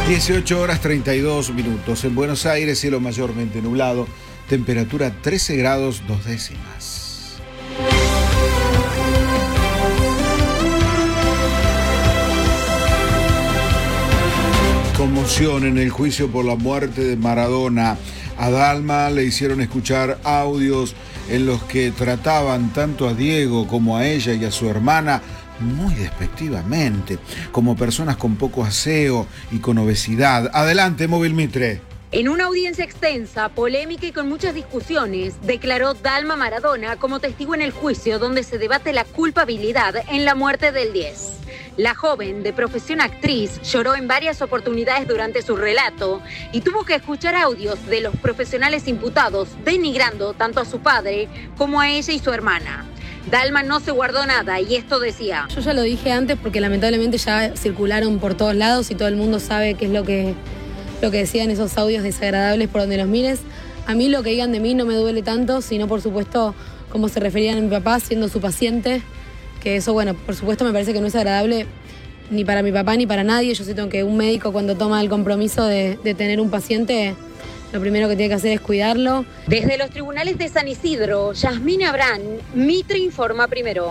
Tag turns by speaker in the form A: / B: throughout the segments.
A: 18 horas 32 minutos. En Buenos Aires, cielo mayormente nublado, temperatura 13 grados 2 décimas. Conmoción en el juicio por la muerte de Maradona. A Dalma le hicieron escuchar audios en los que trataban tanto a Diego como a ella y a su hermana muy despectivamente, como personas con poco aseo y con obesidad. Adelante, Móvil Mitre.
B: En una audiencia extensa, polémica y con muchas discusiones, declaró Dalma Maradona como testigo en el juicio donde se debate la culpabilidad en la muerte del 10. La joven, de profesión actriz, lloró en varias oportunidades durante su relato y tuvo que escuchar audios de los profesionales imputados denigrando tanto a su padre como a ella y su hermana. Dalma no se guardó nada y esto decía:
C: yo ya lo dije antes porque lamentablemente ya circularon por todos lados y todo el mundo sabe qué es lo que decían esos audios desagradables por donde los mires. A mí lo que digan de mí no me duele tanto, sino por supuesto cómo se referían a mi papá siendo su paciente, que eso, bueno, por supuesto me parece que no es agradable ni para mi papá ni para nadie. Yo siento que un médico, cuando toma el compromiso de tener un paciente, lo primero que tiene que hacer es cuidarlo.
B: Desde los tribunales de San Isidro, Yasmín Abrán, Mitre informa primero.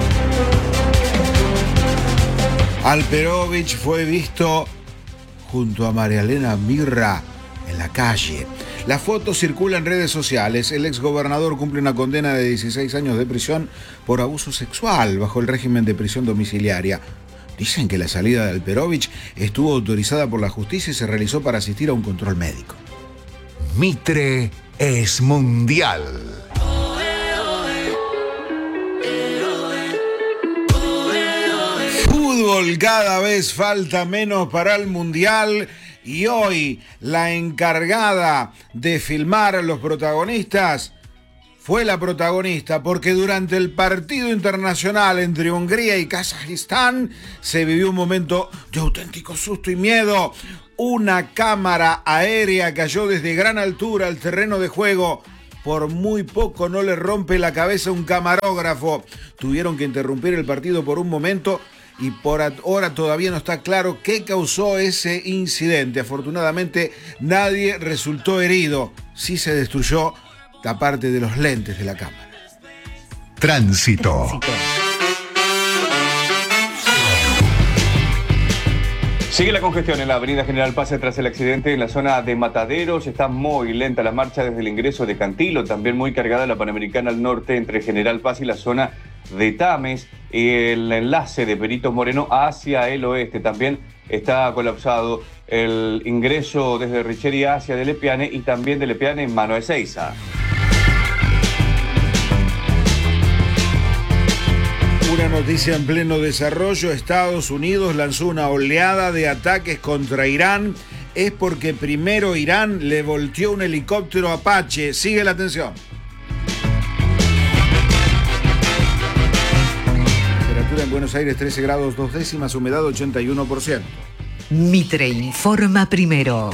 A: Alperovich fue visto junto a María Elena Mirra en la calle. La foto circula en redes sociales. El exgobernador cumple una condena de 16 años de prisión por abuso sexual bajo el régimen de prisión domiciliaria. Dicen que la salida de Alperovich estuvo autorizada por la justicia y se realizó para asistir a un control médico.
D: Mitre es mundial.
A: Fútbol, cada vez falta menos para el mundial y hoy la encargada de filmar a los protagonistas fue la protagonista, porque durante el partido internacional entre Hungría y Kazajistán se vivió un momento de auténtico susto y miedo. Una cámara aérea cayó desde gran altura al terreno de juego. Por muy poco no le rompe la cabeza un camarógrafo. Tuvieron que interrumpir el partido por un momento y por ahora todavía no está claro qué causó ese incidente. Afortunadamente nadie resultó herido. Sí se destruyó la parte de los lentes de la cámara.
D: Tránsito.
E: Sigue la congestión en la avenida General Paz tras el accidente en la zona de Mataderos. Está muy lenta la marcha desde el ingreso de Cantilo. También muy cargada la Panamericana al norte entre General Paz y la zona de Tames. El enlace de Perito Moreno hacia el oeste también está colapsado. El ingreso desde Richery hacia de Lepiane y también de Lepiane en mano de Ezeiza.
A: Una noticia en pleno desarrollo. Estados Unidos lanzó una oleada de ataques contra Irán. Es porque primero Irán le volteó un helicóptero Apache. Sigue la atención. Temperatura en Buenos Aires 13 grados 2 décimas, humedad 81%.
F: Mitre informa primero.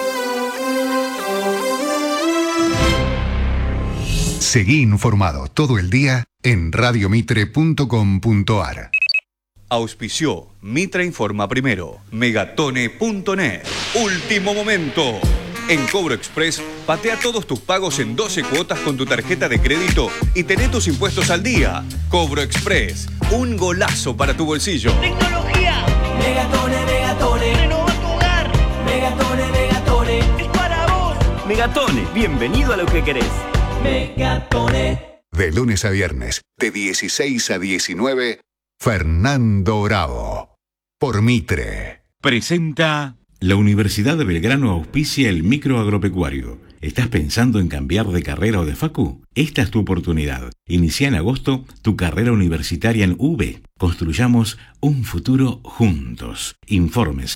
D: Seguí informado todo el día en radiomitre.com.ar.
G: Auspició Mitre informa primero. Megatone.net. Último momento. En Cobro Express, patea todos tus pagos en 12 cuotas con tu tarjeta de crédito y tené tus impuestos al día. Cobro Express, un golazo para tu bolsillo.
H: Tecnología. Megatone, Megatone. Renova tu hogar. Megatone, Megatone. Es para vos. Megatone, bienvenido a lo que querés. Megatone.
D: De lunes a viernes, de 16 a 19, Fernando Bravo. Por Mitre.
I: Presenta. La Universidad de Belgrano auspicia el microagropecuario. ¿Estás pensando en cambiar de carrera o de facu? Esta es tu oportunidad. Inicia en agosto tu carrera universitaria en UB. Construyamos un futuro juntos. Informes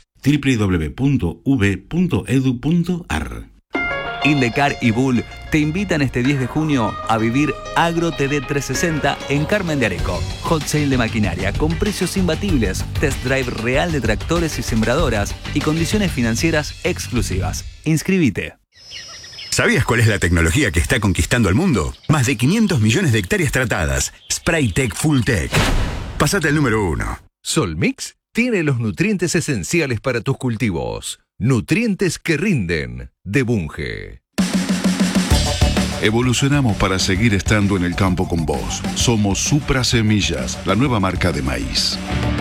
I: www.ub.edu.ar.
J: Indecar y Bull te invitan este 10 de junio a vivir Agro TD 360 en Carmen de Areco. Hot sale de maquinaria con precios imbatibles, test drive real de tractores y sembradoras y condiciones financieras exclusivas. Inscribite.
K: ¿Sabías cuál es la tecnología que está conquistando el mundo? Más de 500 millones de hectáreas tratadas. Spraytec Fulltech. Pásate al número 1.
L: Solmix tiene los nutrientes esenciales para tus cultivos. Nutrientes que rinden, de Bunge.
M: Evolucionamos para seguir estando en el campo con vos. Somos Supra Semillas, la nueva marca de maíz.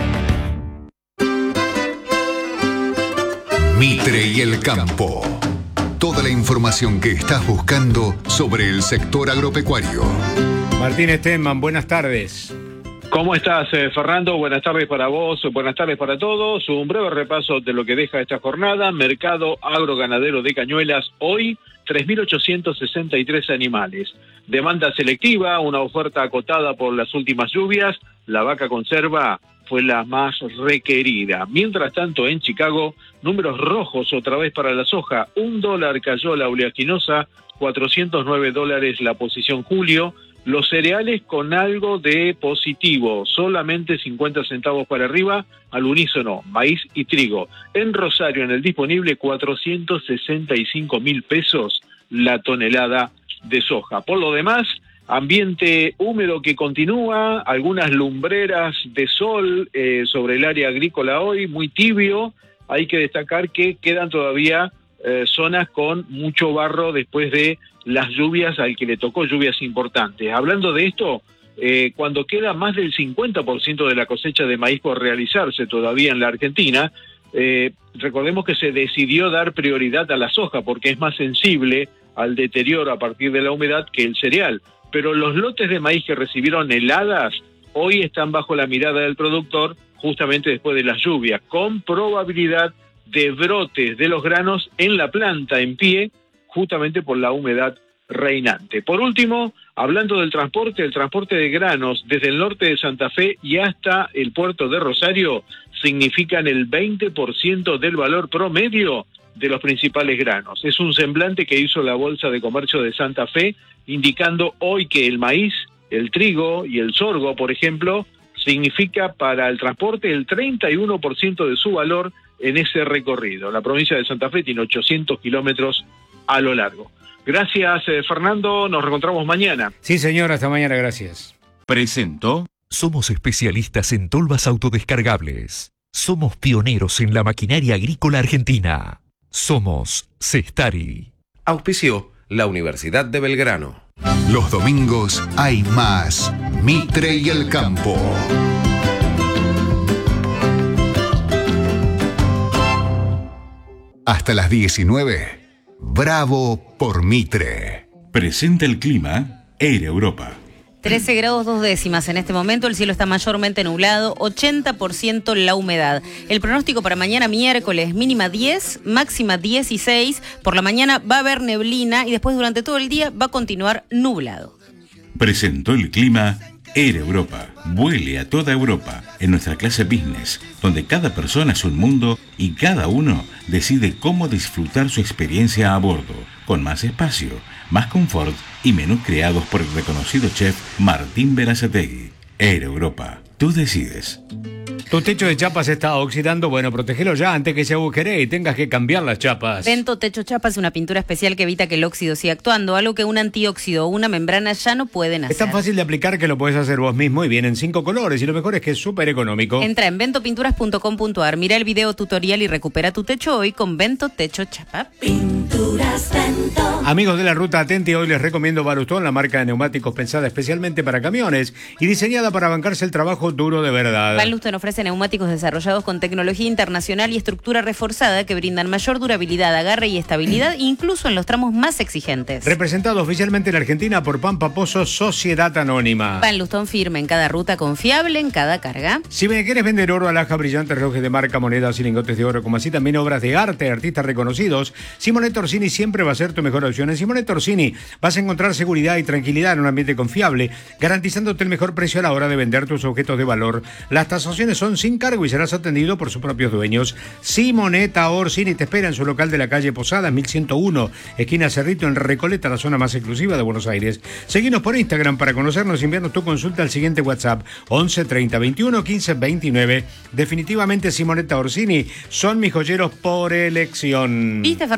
D: Mitre y el campo. Toda la información que estás buscando sobre el sector agropecuario.
A: Martín Stenman, buenas tardes.
N: ¿Cómo estás, Fernando? Buenas tardes para vos, buenas tardes para todos. Un breve repaso de lo que deja esta jornada. Mercado agroganadero de Cañuelas, hoy 3.863 animales. Demanda selectiva, una oferta acotada por las últimas lluvias. La vaca conserva fue la más requerida. Mientras tanto, en Chicago, números rojos otra vez para la soja. $1 cayó la oleaginosa, $409 la posición julio. Los cereales con algo de positivo, solamente 50 centavos para arriba, al unísono, maíz y trigo. En Rosario, en el disponible, 465.000 pesos la tonelada de soja. Por lo demás, ambiente húmedo que continúa, algunas lumbreras de sol sobre el área agrícola hoy, muy tibio. Hay que destacar que quedan todavía zonas con mucho barro después de las lluvias, al que le tocó lluvias importantes. Hablando de esto, cuando queda más del 50% de la cosecha de maíz por realizarse todavía en la Argentina, recordemos que se decidió dar prioridad a la soja porque es más sensible al deterioro a partir de la humedad que el cereal. Pero los lotes de maíz que recibieron heladas hoy están bajo la mirada del productor justamente después de las lluvias, con probabilidad de brotes de los granos en la planta en pie, justamente por la humedad reinante. Por último, hablando del transporte, el transporte de granos desde el norte de Santa Fe y hasta el puerto de Rosario significan el 20% del valor promedio de los principales granos. Es un semblante que hizo la Bolsa de Comercio de Santa Fe, indicando hoy que el maíz, el trigo y el sorgo, por ejemplo, significa para el transporte el 31% de su valor en ese recorrido. La provincia de Santa Fe tiene 800 kilómetros a lo largo. Gracias, Fernando. Nos reencontramos mañana.
A: Sí, señor. Hasta mañana. Gracias.
L: Presento. Somos especialistas en tolvas autodescargables. Somos pioneros en la maquinaria agrícola argentina. Somos Cestari.
O: Auspició la Universidad de Belgrano.
D: Los domingos hay más Mitre y el campo. Hasta las 19. Bravo por Mitre.
I: Presenta el clima Air Europa.
P: 13 grados 2 décimas en este momento, el cielo está mayormente nublado, 80% la humedad. El pronóstico para mañana miércoles, mínima 10, máxima 16. Por la mañana va a haber neblina y después durante todo el día va a continuar nublado.
I: Presentó el clima Air Europa. Vuele a toda Europa en nuestra clase business, donde cada persona es un mundo y cada uno decide cómo disfrutar su experiencia a bordo, con más espacio, más confort y menús creados por el reconocido chef Martín Berazategui. Air Europa. Tú decides.
A: Tu techo de chapas se está oxidando, bueno, protégelo ya antes que se agujere y tengas que cambiar las chapas.
P: Vento Techo Chapa es una pintura especial que evita que el óxido siga actuando, algo que un antióxido o una membrana ya no pueden hacer.
A: Es tan fácil de aplicar que lo puedes hacer vos mismo y vienen 5 colores y lo mejor es que es súper económico.
P: Entra en ventopinturas.com.ar, mira el video tutorial y recupera tu techo hoy con Vento Techo Chapa.
Q: Pinturas Vento.
A: Amigos de la Ruta Atenti, hoy les recomiendo Balustón, la marca de neumáticos pensada especialmente para camiones y diseñada para bancarse el trabajo duro de verdad.
P: Balustón ofrece neumáticos desarrollados con tecnología internacional y estructura reforzada que brindan mayor durabilidad, agarre y estabilidad, incluso en los tramos más exigentes.
A: Representado oficialmente en Argentina por Pampa Pozo Sociedad Anónima.
P: Balustón firme en cada ruta, confiable en cada carga.
A: Si me quieres vender oro, alhaja, brillantes, relojes de marca, monedas y lingotes de oro, como así también obras de arte, artistas reconocidos, Simonet Orsini siempre va a ser tu mejor opción. En Simonet Orsini vas a encontrar seguridad y tranquilidad en un ambiente confiable, garantizándote el mejor precio a la hora de vender tus objetos de valor. Las tasaciones son sin cargo y serás atendido por sus propios dueños. Simonetta Orsini te espera en su local de la calle Posadas, 1101, esquina Cerrito, en Recoleta, la zona más exclusiva de Buenos Aires. Seguinos por Instagram para conocernos y enviarnos tu consulta al siguiente WhatsApp, 11 30 21 15 29. Definitivamente Simonetta Orsini son mis joyeros por elección.
P: ¿Viste, Fernando, que todo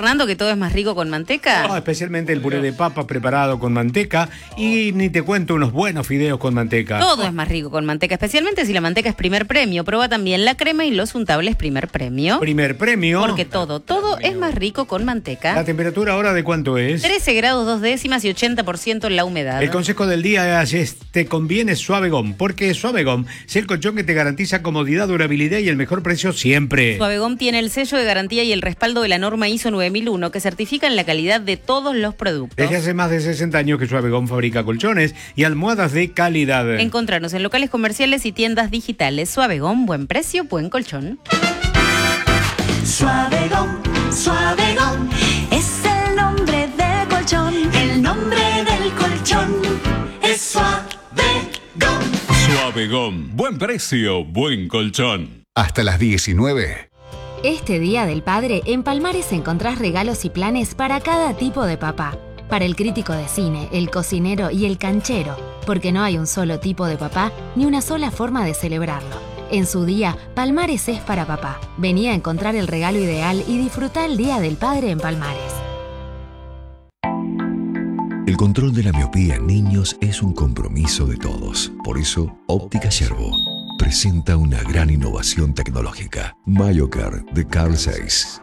P: todo es más rico con manteca?
R: No, especialmente el puré de papa preparado con manteca y ni te cuento unos buenos fideos con manteca.
P: Todo es más rico con manteca, especialmente si la manteca es primer premio. Prueba también la crema y los untables primer premio.
R: Primer premio.
P: Porque todo es más rico con manteca.
R: ¿La temperatura ahora de cuánto es?
P: 13 grados 2 décimas y 80% la humedad.
R: El consejo del día es: te conviene Suavegom, porque Suavegom es el colchón que te garantiza comodidad, durabilidad y el mejor precio siempre.
P: Suavegom tiene el sello de garantía y el respaldo de la norma ISO 9001 que certifican la calidad de todos los productos.
R: Desde hace más de 60 años que Suavegom fabrica colchones y almohadas de calidad.
P: Encontrarnos en locales comerciales y tiendas digitales. Suavegom, buen precio, buen colchón.
Q: Suavegom, Suavegom, es el nombre del colchón. El nombre del colchón es Suavegom.
S: Suavegom, buen precio, buen colchón.
D: Hasta las 19.
T: Este Día del Padre, en Palmares encontrás regalos y planes para cada tipo de papá. Para el crítico de cine, el cocinero y el canchero, porque no hay un solo tipo de papá ni una sola forma de celebrarlo. En su día, Palmares es para papá. Vení a encontrar el regalo ideal y disfrutá el Día del Padre en Palmares.
U: El control de la miopía en niños es un compromiso de todos. Por eso, Óptica Yerbo presenta una gran innovación tecnológica. MyoCare de Carl Zeiss.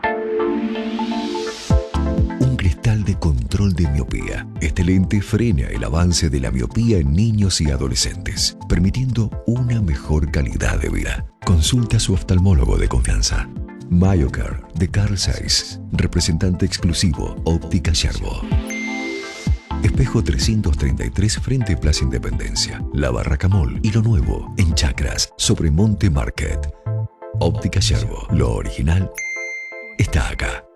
U: Un cristal de control de miopía. Este lente frena el avance de la miopía en niños y adolescentes, permitiendo una mejor calidad de vida. Consulta a su oftalmólogo de confianza. MyoCare de Carl Zeiss, representante exclusivo Óptica Yerbo. Espejo 333 frente Plaza Independencia, La Barraca Mall y lo nuevo en Chacras sobre Monte Market. Óptica Yerbo, lo original está acá.